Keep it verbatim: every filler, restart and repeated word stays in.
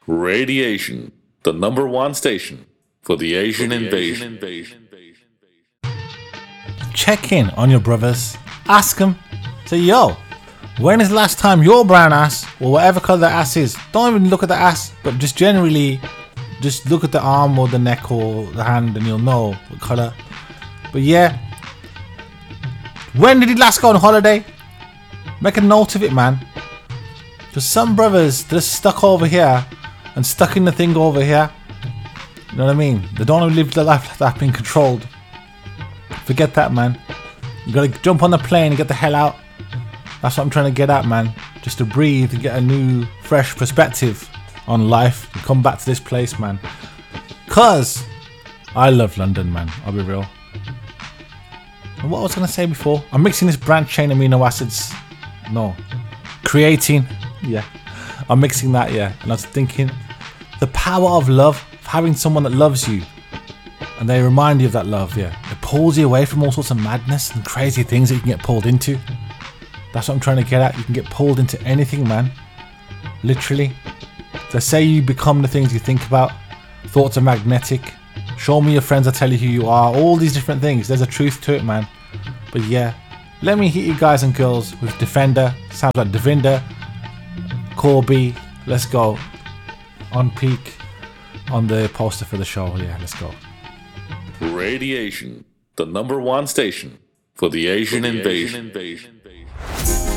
Radiation, the number one station for the Asian invasion. Check in on your brothers. Ask them. Say, yo, when is the last time your brown ass, or whatever colour the ass is, don't even look at the ass, but just generally, just look at the arm or the neck or the hand and you'll know what colour. But yeah, when did he last go on holiday? Make a note of it, man. There's some brothers that are stuck over here and stuck in the thing over here. You know what I mean? They don't want to live their life like that, being controlled. Forget that, man. You gotta jump on the plane and get the hell out. That's what I'm trying to get at, man. Just to breathe and get a new, fresh perspective on life and come back to this place, man. Cause I love London, man. I'll be real. And what I was gonna say before, I'm mixing this branch chain amino acids. No, creatine. Yeah, I'm mixing that. Yeah, and I was thinking, the power of love, of having someone that loves you, and they remind you of that love. Yeah, it pulls you away from all sorts of madness and crazy things that you can get pulled into. That's what I'm trying to get at. You can get pulled into anything, man. Literally. They say you become the things you think about. Thoughts are magnetic. Show me your friends, I'll tell you who you are. All these different things. There's a truth to it, man. But yeah, let me hit you guys and girls with Defender. Sounds like Devinder. Corby. Let's go. On peak. On the poster for the show. Yeah, let's go. Radiation, the number one station for the Asian invasion.